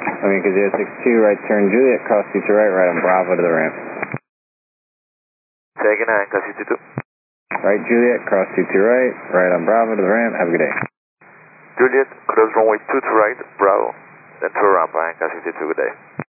America 062, right turn Juliet, cross to right on Bravo to the ramp. Taking 9, cross 2. Right Juliet, cross to right on Bravo to the ramp, have a good day. Juliet, cross runway 2 to right, Bravo, then to ramp, cross 2, good day.